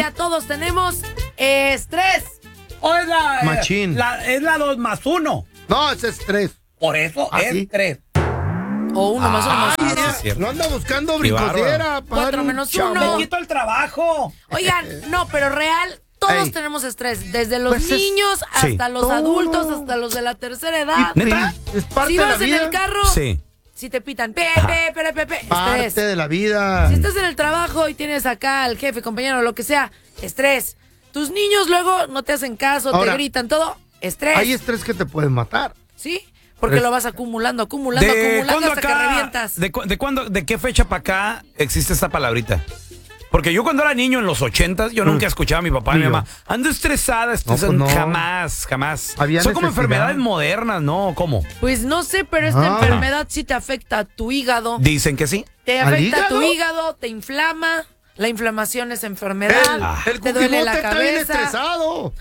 día todos tenemos estrés. O es Machín. Es la 2 más 1. No, es estrés. Por eso es 3. O uno más uno más uno. No anda buscando brincosiera. 4 menos 1. Me quito el trabajo. Oigan, no, pero real, todos tenemos estrés. Desde los Pues niños hasta los todo. adultos, hasta los de la tercera edad. ¿Neta? Es parte Si de la vas en vida. el carro, Sí. si te pitan, estrés. Parte de la vida. Si estás en el trabajo y tienes acá al jefe, compañero, lo que sea, estrés. Tus niños luego no te hacen caso, Ahora, te gritan, todo, estrés. Hay estrés que te pueden matar. ¿Sí? Porque lo vas acumulando hasta que revientas. ¿De qué fecha para acá existe esta palabrita? Porque yo cuando era niño en los 80s, yo nunca escuchaba a mi papá y mi mamá. Ando estresada, no. jamás. Había Son como necesidad. enfermedades modernas, ¿no? ¿Cómo? Pues no sé, pero esta enfermedad sí te afecta a tu hígado. Dicen que sí. Te ¿Al afecta a tu hígado? hígado, te inflama. La inflamación es enfermedad. El te duele la Cuquimote está bien cabeza. estresado.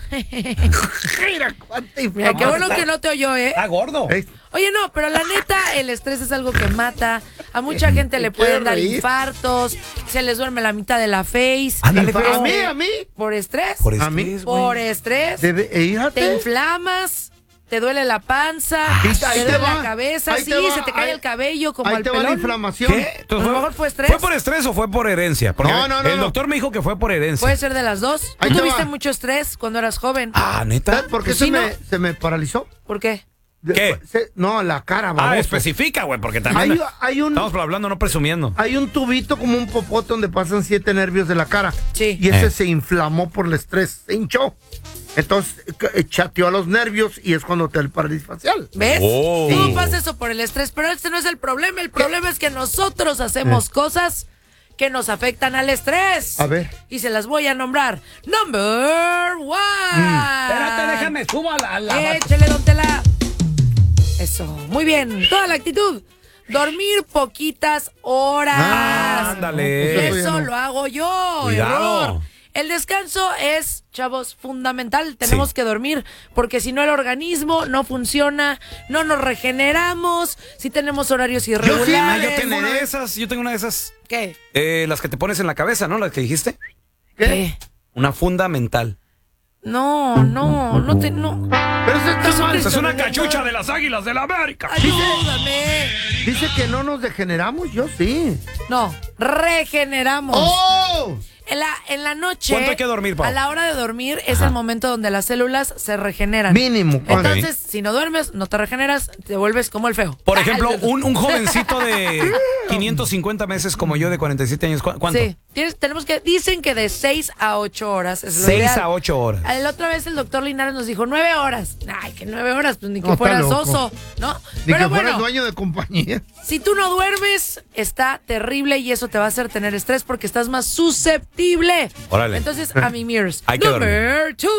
Mira cuánta Mira, qué bueno inflamación. que no te oyó, ¿eh? Está gordo. Oye, no, pero la neta, el estrés es algo que mata. A mucha gente le pueden dar reír. infartos, se les duerme la mitad de la face. Ándale, A feo. mí. ¿Por estrés? Por A mí, estrés, güey. Por estrés. Fíjate. Te inflamas, te duele la panza, Ahí te te duele va, la cabeza, ahí sí, te va, se te cae ahí- el cabello como Ahí al te va la pelón. inflamación. ¿Qué? Entonces, A lo mejor fue estrés. ¿Fue por estrés o fue por herencia? Porque No, el no. doctor me dijo que fue por herencia. Puede ser de las dos. Ahí ¿Tú te tuviste va. mucho estrés cuando eras joven? Ah, ¿neta? ¿Sabes por qué Pues sí, se me paralizó? ¿Por qué? ¿Qué? No, la cara, baboso. Especifica, güey, porque también Hay un estamos hablando, no presumiendo. Hay un tubito como un popote donde pasan 7 nervios de la cara. Sí. Y ese se inflamó por el estrés, se hinchó. Entonces chateó a los nervios y es cuando te da el parálisis facial. ¿Ves? Oh. Todo pasa eso por el estrés, pero este no es el problema. El problema es que nosotros hacemos cosas que nos afectan al estrés. A ver. Y se las voy a nombrar. Number 1. Espérate, déjame, subo a la... Échale, don Tela. Eso, muy bien. Toda la actitud. Dormir poquitas horas. Ándale. Eso ya Eso no. lo hago yo. Cuidado. Error. El descanso es, chavos, fundamental. Tenemos que dormir, porque si no el organismo no funciona, no nos regeneramos, si tenemos horarios Ah, irregulares. yo tengo una de esas, ¿Qué? las que te pones en la cabeza, ¿no? Las que dijiste. ¿Qué? Una funda mental. No te. Pero eso está mal. Es una cachucha de las Águilas de la América. Ayúdame. Dice que no nos degeneramos, yo sí. No, regeneramos. ¡Oh! En la noche. ¿Cuánto hay que dormir, Pau? A la hora de dormir es el momento donde las células se regeneran. Mínimo. ¿cuánto? Entonces, si no duermes, no te regeneras, te vuelves como el feo. Por ejemplo, un jovencito de 550 meses como yo de 47 años, ¿cuánto? Sí, dicen que de 6 a 8 horas es lo 6 ideal. a 8 horas. La otra vez el doctor Linares nos dijo 9 horas. Ay, que 9 horas, pues ni que No, está fueras loco. oso, ¿no? Ni Pero que fuera bueno, dueño de compañía. si tú no duermes, está terrible y eso te va a hacer tener estrés porque estás más susceptible. Órale. Entonces, a mi mirrors. Hay que Number 2.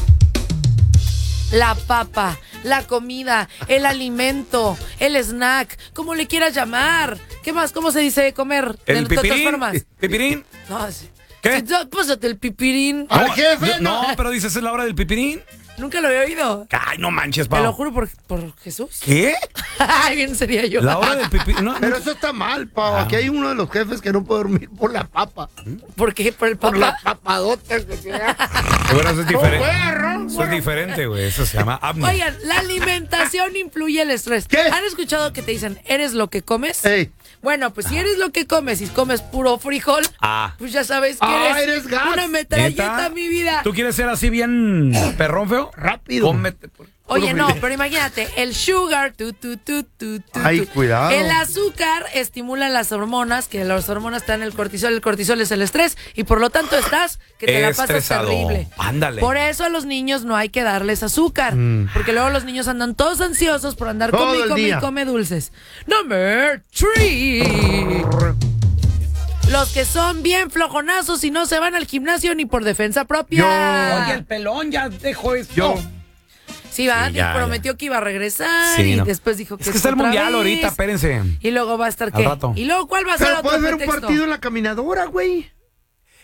La papa, la comida, el alimento, el snack, como le quieras llamar. ¿Qué más? ¿Cómo se dice comer? ¿El de otras pipirín? formas. ¿Pipirín? No, sí. ¿Qué? Sí, pásate el pipirín. ¡Al jefe! No, pero dices, ¿es la hora del pipirín? Nunca lo había oído. Ay, no manches, Te lo Pau. juro por Jesús. ¿Qué? Ay, bien sería yo. La hora del pipirín. No, Pero eso está mal, Pau. Aquí hay uno de los jefes que no puede dormir por la papa. ¿Por qué? ¿Por el Por la papá? papadota que se da. Bueno, eso es diferente. Perro. Eso es diferente, güey. Eso se llama apnea. Oigan, la alimentación influye el estrés. ¿Qué? ¿Han escuchado que te dicen, eres lo que comes? Ey. Bueno, pues si eres lo que comes y comes puro frijol, Ah. pues ya sabes que Ah, eres, eres gas. una metralleta, ¿Neta? mi vida. ¿Tú quieres ser así bien perrón, feo? Rápido. Cómete. Oye, puro no, frijol. pero imagínate, el sugar, Ay, cuidado. El azúcar estimula las hormonas, que las hormonas te dan el cortisol es el estrés, y por lo tanto estás que te la pasas Estresado. terrible. Ándale. Por eso a los niños no hay que darles azúcar, porque luego los niños andan todos ansiosos por andar Todo come y el come y día. come dulces. Number 3. Los que son bien flojonazos y no se van al gimnasio ni por defensa propia. Oye, el pelón ya dejó esto. Yo. Sí, va, Sí, ya, prometió que iba a regresar Sí, y no. después dijo que Es que está el otra mundial vez. ahorita, espérense. Y luego va a estar Al ¿qué? rato. ¿Y luego cuál va a ser Pero otro puedes ver un pretexto? partido en la caminadora, güey.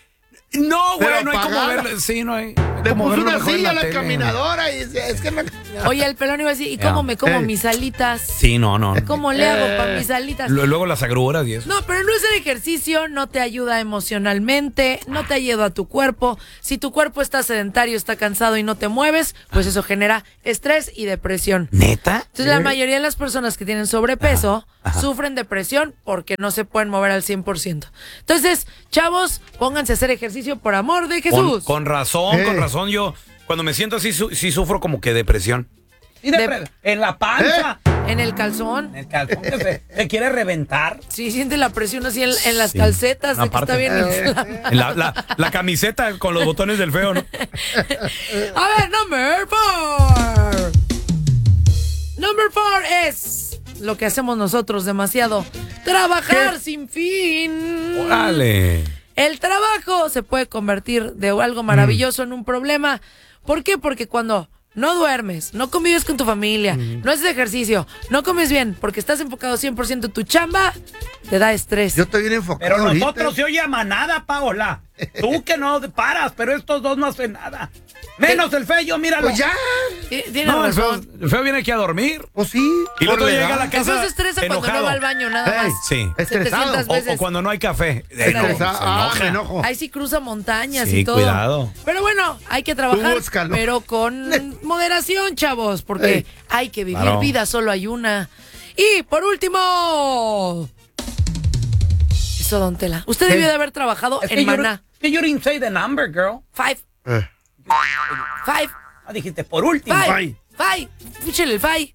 No, güey, Pero no hay como apagada. verlo. Sí, no hay. Le como puso verlo una mejor en silla a la tele. caminadora y es que no. Oye, el pelón iba a decir, ¿y cómo me como Ey. mis alitas? Sí, no. ¿Cómo le hago para mis alitas? Luego las agruras y eso. No, pero no es el ejercicio, no te ayuda emocionalmente, no te ayuda a tu cuerpo. Si tu cuerpo está sedentario, está cansado y no te mueves, pues eso genera estrés y depresión. ¿Neta? Entonces la mayoría de las personas que tienen sobrepeso sufren depresión porque no se pueden mover al 100%. Entonces, chavos, pónganse a hacer ejercicio por amor de Jesús. Con razón. Yo cuando me siento así, sí sufro como que depresión. Y en la panza. En el calzón. En el calzón que se quiere reventar. Sí, siente la presión así en las calcetas de Aparte. que está bien inflamado. La camiseta con los botones del feo, ¿no? A ver, number 4. Number 4 es lo que hacemos nosotros demasiado. Trabajar sin fin. Órale. El trabajo se puede convertir de algo maravilloso en un problema. ¿Por qué? Porque cuando no duermes, no convives con tu familia, no haces ejercicio, no comes bien, porque estás enfocado 100% en tu chamba, te da estrés. Yo estoy bien enfocado. Pero ahorita. nosotros se oye a manada, Paola. Tú que no paras, pero estos dos no hacen nada. Menos el feo, míralo. Pues ya. Tienes No, el razón. feo viene aquí a dormir. Pues sí. Y luego por la llega a edad. la casa Eso se estresa cuando enojado. no va al baño, nada Ey, más. Sí. Estresado. 700 veces. O cuando no hay café. Estresado. Se Ah, enoja. me enojo. Ahí sí cruza montañas Sí, y todo. cuidado. Pero bueno, hay que trabajar, Tú búscalo. pero con moderación, chavos, porque Ey. hay que vivir Claro. vida, solo hay una. Y por último, eso, don Tela. Usted ¿Qué? debió de haber trabajado en Maná. You didn't say the number, girl. 5, Eh. 5, Ah, dijiste por último. 5, 5. Fúchele el 5.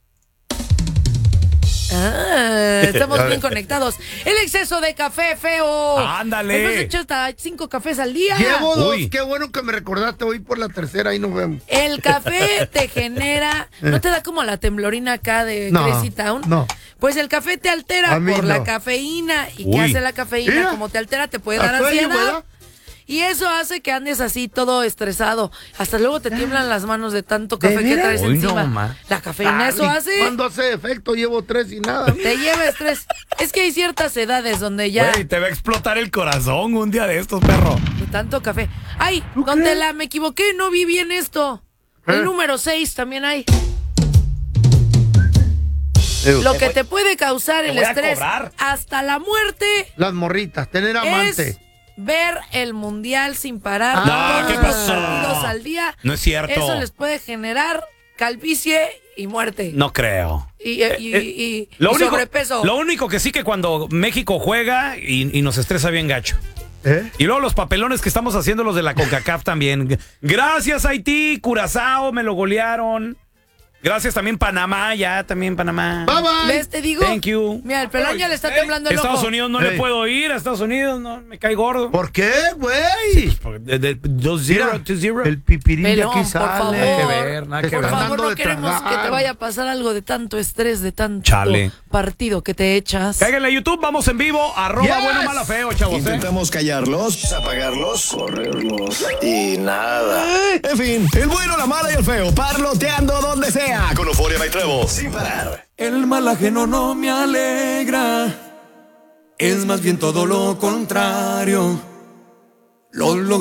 Estamos bien conectados. El exceso de café, feo. Ándale. Hemos hecho hasta 5 cafés al día. Llevo 2. Uy. Qué bueno que me recordaste. Voy por la tercera. Ahí nos vemos. El café te genera, ¿no te da como la temblorina acá de No, Crazy Town? no. Pues el café te altera A mí por no. la cafeína. ¿Y Uy. qué hace la cafeína? Mira. Como te altera, te puede A dar sueño, ansiedad. ¿verdad? Y eso hace que andes así todo estresado. Hasta luego te tiemblan las manos de tanto café que veras? traes Uy, no, encima. ma. La cafeína eso hace. Cuando hace efecto, llevo 3 y nada. Te lleva estrés. Es que hay ciertas edades donde ya Güey, te va a explotar el corazón un día de estos, perro. de tanto café. Ay, donde la me equivoqué, no vi bien esto. El ¿Eh? número 6 también hay. Lo que te puede causar el voy a estrés cobrar. hasta la muerte Las morritas, tener amante. es ver el mundial sin parar No, todos ¿qué los pasó? partidos al día. No es cierto. Eso les puede generar calvicie y muerte. No creo. Y sobrepeso. Lo único que sí que cuando México juega y nos estresa bien gacho. ¿Eh? Y luego los papelones que estamos haciendo los de la CONCACAF también. Gracias Haití, Curazao, me lo golearon. Gracias también Panamá, ya también Panamá. Bye bye. ¿Ves? Te digo. Thank you. Mira, el pelón ya le está temblando el Estados ojo. Unidos no Hey. le puedo ir, a Estados Unidos no, me cae gordo. ¿Por qué, güey? De 2-0 to 0. El pipirín de Pelón, aquí por sale. favor. Nada que ver, nada Te que Por ver. están favor, dando no de queremos que tragar. te vaya a pasar algo de tanto estrés, de tanto Chale. partido que te echas. Cáiganle a YouTube, vamos en vivo, @ Yes. bueno, mala, feo, chavos. Intentamos callarlos, apagarlos, correrlos y nada. En fin, el bueno, la mala y el feo, parloteando donde sea. Con Euforia By Trevo, sin parar. El mal ajeno no me alegra, es más bien todo lo contrario. Lo